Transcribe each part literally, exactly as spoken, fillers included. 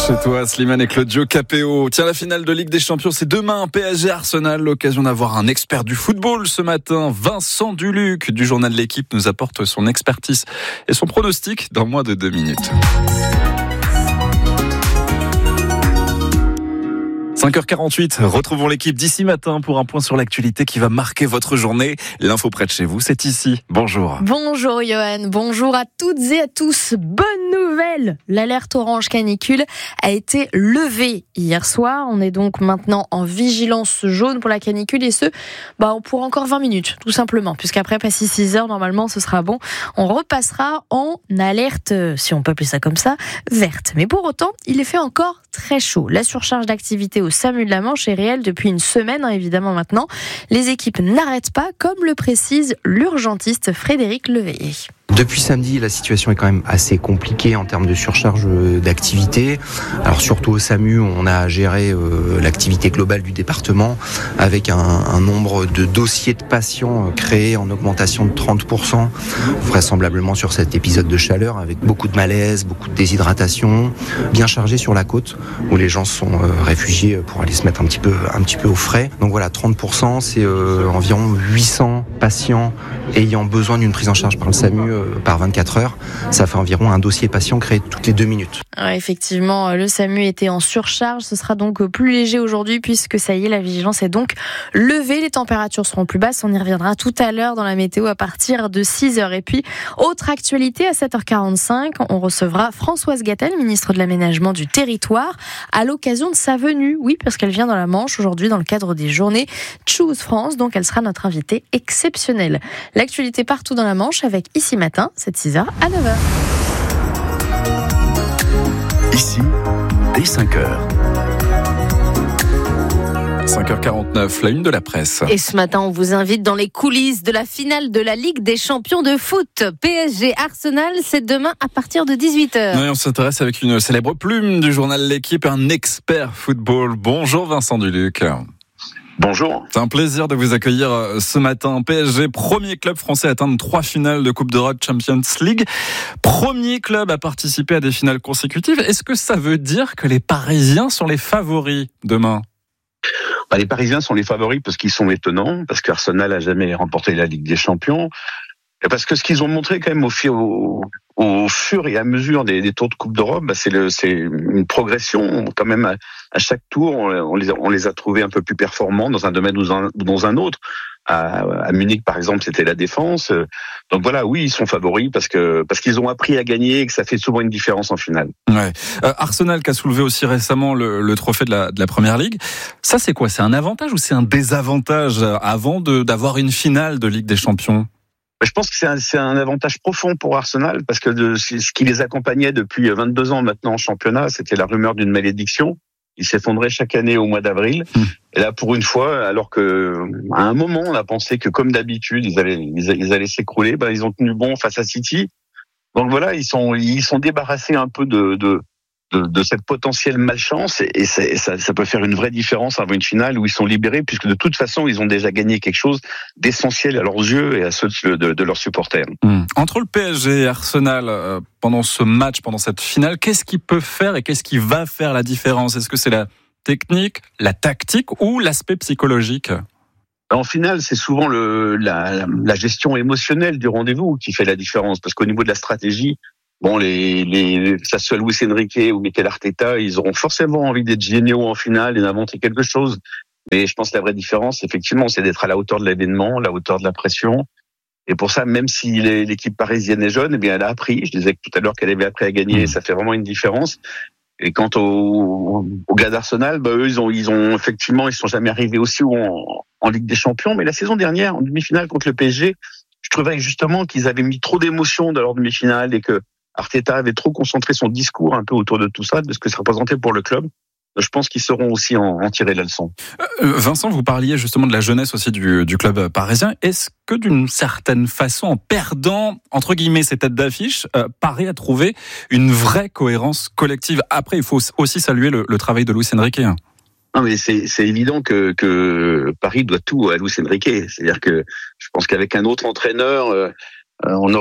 Chez toi, Slimane et Claudio Capéo. Tiens, la finale de Ligue des Champions, c'est demain. P S G Arsenal, l'occasion d'avoir un expert du football ce matin. Vincent Duluc du journal de l'Équipe nous apporte son expertise et son pronostic dans moins de deux minutes. cinq heures quarante-huit, retrouvons l'équipe d'ici matin pour un point sur l'actualité qui va marquer votre journée. L'info près de chez vous, c'est ici. Bonjour. Bonjour Johan, bonjour à toutes et à tous. Bonne nouvelle, l'alerte orange canicule a été levée hier soir. On est donc maintenant en vigilance jaune pour la canicule et ce, bah, pour encore vingt minutes, tout simplement. Puisqu'après, passé six heures, normalement, ce sera bon. On repassera en alerte, si on peut appeler ça comme ça, verte. Mais pour autant, il est fait encore très chaud. La surcharge d'activité au SAMU de la Manche est réelle depuis une semaine, hein, évidemment maintenant. Les équipes n'arrêtent pas, comme le précise l'urgentiste Frédéric Leveillé. Depuis samedi, la situation est quand même assez compliquée en termes de surcharge d'activité. Alors surtout au SAMU, on a géré euh, l'activité globale du département avec un, un nombre de dossiers de patients créés en augmentation de trente pour cent, vraisemblablement sur cet épisode de chaleur, avec beaucoup de malaise, beaucoup de déshydratation, bien chargé sur la côte où les gens sont euh, réfugiés pour aller se mettre un petit peu, un petit peu au frais. Donc voilà, trente pour cent, c'est euh, environ huit cents patients ayant besoin d'une prise en charge par le SAMU euh, par vingt-quatre heures. Ça fait environ un dossier patient créé toutes les deux minutes. Ouais, effectivement, le SAMU était en surcharge. Ce sera donc plus léger aujourd'hui puisque ça y est, la vigilance est donc levée. Les températures seront plus basses. On y reviendra tout à l'heure dans la météo à partir de six heures. Et puis, autre actualité, à sept heures quarante-cinq, on recevra Françoise Gatel, ministre de l'Aménagement du Territoire, à l'occasion de sa venue. Oui, parce qu'elle vient dans la Manche aujourd'hui dans le cadre des journées Choose France. Donc, elle sera notre invitée exceptionnelle. L'actualité partout dans la Manche avec Ici Matin, c'est de six heures à neuf heures. Ici, dès cinq heures. cinq heures quarante-neuf, la une de la presse. Et ce matin, on vous invite dans les coulisses de la finale de la Ligue des Champions de foot. P S G Arsenal, c'est demain à partir de dix-huit heures. Oui, on s'intéresse avec une célèbre plume du journal L'Équipe, un expert football. Bonjour Vincent Duluc. Bonjour. C'est un plaisir de vous accueillir ce matin. P S G, premier club français à atteindre trois finales de Coupe d'Europe Champions League. Premier club à participer à des finales consécutives. Est-ce que ça veut dire que les Parisiens sont les favoris demain ? Bah, les Parisiens sont les favoris parce qu'ils sont étonnants, parce qu'Arsenal a jamais remporté la Ligue des Champions. Et parce que ce qu'ils ont montré quand même au fur, au, au fur et à mesure des, des tours de Coupe d'Europe, bah c'est, le, c'est une progression. Quand même, à, à chaque tour, on, on, les a, on les a trouvés un peu plus performants dans un domaine ou dans, dans un autre. À, à Munich, par exemple, c'était la défense. Donc voilà, oui, ils sont favoris parce que parce qu'ils ont appris à gagner et que ça fait souvent une différence en finale. Ouais. Euh, Arsenal qui a soulevé aussi récemment le, le trophée de la, de la Première Ligue. Ça, c'est quoi ? C'est un avantage ou c'est un désavantage avant de, d'avoir une finale de Ligue des Champions ? Je pense que c'est un, c'est un avantage profond pour Arsenal parce que de, ce qui les accompagnait depuis vingt-deux ans maintenant en championnat, c'était la rumeur d'une malédiction. Ils s'effondraient chaque année au mois d'avril. Mmh. Et là, pour une fois, alors que à un moment, on a pensé que comme d'habitude, ils allaient, ils allaient s'écrouler, ben, ils ont tenu bon face à City. Donc voilà, ils sont, ils sont débarrassés un peu de, de, de, de cette potentielle malchance et, et ça, ça peut faire une vraie différence avant une finale où ils sont libérés puisque de toute façon, ils ont déjà gagné quelque chose d'essentiel à leurs yeux et à ceux de, de, de leurs supporters. Mmh. Entre le P S G et Arsenal, euh, pendant ce match, pendant cette finale, qu'est-ce qui peut faire et qu'est-ce qui va faire la différence ? Est-ce que c'est la technique, la tactique ou l'aspect psychologique ? En finale, c'est souvent le, la, la gestion émotionnelle du rendez-vous qui fait la différence parce qu'au niveau de la stratégie, bon, les, les, que ça soit Luis Enrique ou Mikel Arteta, ils auront forcément envie d'être géniaux en finale et d'inventer quelque chose. Mais je pense que la vraie différence, effectivement, c'est d'être à la hauteur de l'événement, à la hauteur de la pression. Et pour ça, même si l'équipe parisienne est jeune, eh bien, elle a appris. Je disais tout à l'heure qu'elle avait appris à gagner, et ça fait vraiment une différence. Et quant aux, aux gars d'Arsenal, bah, eux, ils ont, ils ont, effectivement, ils sont jamais arrivés aussi haut en, en Ligue des Champions. Mais la saison dernière, en demi-finale contre le P S G, je trouvais justement qu'ils avaient mis trop d'émotions dans leur demi-finale et que Arteta avait trop concentré son discours un peu autour de tout ça, de ce que ça représentait pour le club. Je pense qu'ils sauront aussi en, en tirer la leçon. Euh, Vincent, vous parliez justement de la jeunesse aussi du, du club parisien. Est-ce que d'une certaine façon, en perdant, entre guillemets, ces têtes d'affiche, euh, Paris a trouvé une vraie cohérence collective ? Après, il faut aussi saluer le, le travail de Luis Enrique. Non, mais c'est, c'est évident que, que Paris doit tout à Luis Enrique. C'est-à-dire que je pense qu'avec un autre entraîneur, euh, on aurait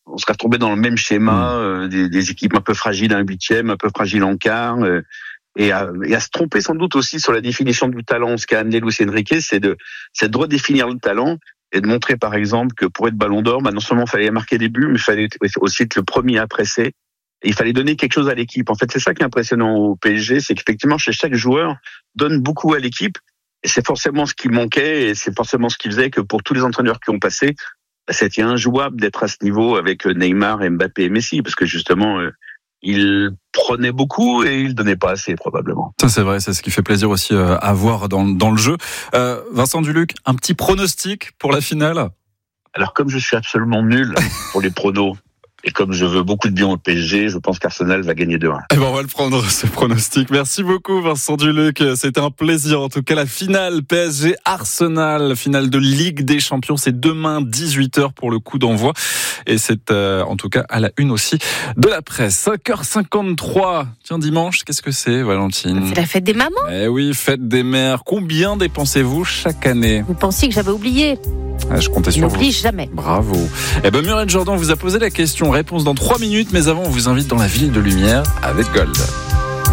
on serait retombé dans le même schéma, euh, des, des équipes un peu fragiles en huitième, un peu fragiles en quart, euh, et, à, et à se tromper sans doute aussi sur la définition du talent. Ce qu'a amené Luis Enrique, c'est de, c'est de redéfinir le talent et de montrer par exemple que pour être Ballon d'Or, bah, non seulement il fallait marquer des buts, mais il fallait aussi être le premier à presser. Et il fallait donner quelque chose à l'équipe. En fait, c'est ça qui est impressionnant au P S G, c'est qu'effectivement, chez chaque joueur, donne beaucoup à l'équipe. Et c'est forcément ce qui manquait, et c'est forcément ce qui faisait que pour tous les entraîneurs qui ont passé, c'était injouable d'être à ce niveau avec Neymar, Mbappé et Messi, parce que justement, euh, ils prenaient beaucoup et ils donnaient pas assez, probablement. Ça, c'est vrai, c'est ce qui fait plaisir aussi euh, à voir dans, dans le jeu. Euh, Vincent Duluc, un petit pronostic pour la finale? Alors, comme je suis absolument nul pour les pronos, et comme je veux beaucoup de bien au P S G, je pense qu'Arsenal va gagner deux un. Eh ben, on va le prendre, ce pronostic. Merci beaucoup, Vincent Duluc. C'était un plaisir. En tout cas, la finale P S G Arsenal, finale de Ligue des Champions, c'est demain dix-huit heures pour le coup d'envoi. Et c'est, euh, en tout cas, à la une aussi de la presse. cinq heures cinquante-trois. Tiens, dimanche, qu'est-ce que c'est, Valentine? C'est la fête des mamans. Eh oui, fête des mères. Combien dépensez-vous chaque année? Vous pensiez que j'avais oublié? Ah, je comptais sur vous. N'oublie jamais. Bravo. Eh ben, Muriel Jordan vous a posé la question. Réponse dans trois minutes, mais avant, on vous invite dans la ville de lumière avec Gold.